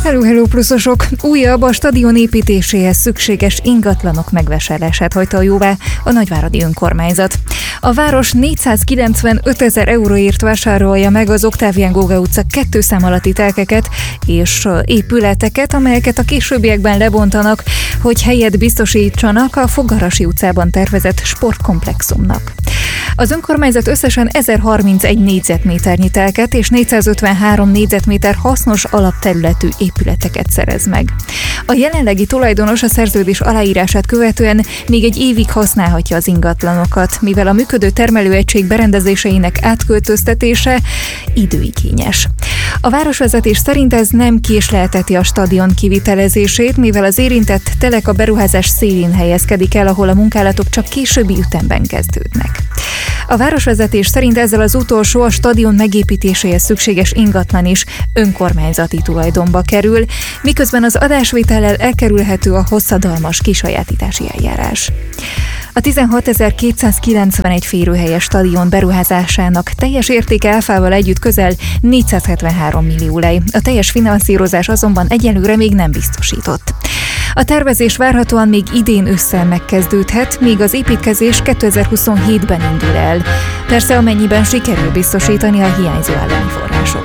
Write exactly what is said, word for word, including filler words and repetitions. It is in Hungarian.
Hello, hello pluszosok! Újabb a stadion építéséhez szükséges ingatlanok megvásárlását hagyta jóvá a nagyváradi önkormányzat. A város négyszázkilencvenöt ezer euróért vásárolja meg az Oktávián Góga utca kettő szám alatti telkeket és épületeket, amelyeket a későbbiekben lebontanak, hogy helyet biztosítsanak a Fogarasi utcában tervezett sportkomplexumnak. Az önkormányzat összesen ezerharmincegy négyzetméternyi telket és négyszázötvenhárom négyzetméter hasznos alapterületű épületeket szerez meg. A jelenlegi tulajdonos a szerződés aláírását követően még egy évig használhatja az ingatlanokat, mivel a működő termelőegység berendezéseinek átköltöztetése időigényes. A városvezetés szerint ez nem késlelteti a stadion kivitelezését, mivel az érintett telek a beruházás szélén helyezkedik el, ahol a munkálatok csak későbbi ütemben kezdődnek. A városvezetés szerint ezzel az utolsó, a stadion megépítéséhez szükséges ingatlan is önkormányzati tulajdonba kerül, miközben az adásvétellel elkerülhető a hosszadalmas kisajátítási eljárás. A tizenhatezer-kétszázkilencvenegy férőhelyes stadion beruházásának teljes értéke áfával együtt közel négyszázhetvenhárom millió lej. A teljes finanszírozás azonban egyelőre még nem biztosított. A tervezés várhatóan még idén ősszel megkezdődhet, míg az építkezés kétezer-huszonhétben indul el. Persze amennyiben sikerül biztosítani a hiányzó állami forrásokat.